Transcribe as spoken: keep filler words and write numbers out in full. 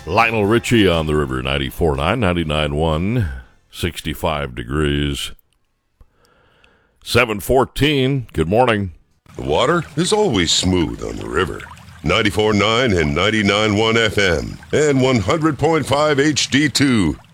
Lionel Richie on the river, ninety-four point nine, ninety-nine point one, sixty-five degrees. seven fourteen, good morning. The water is always smooth on the river. ninety-four point nine and ninety-nine point one F M and one hundred point five H D two.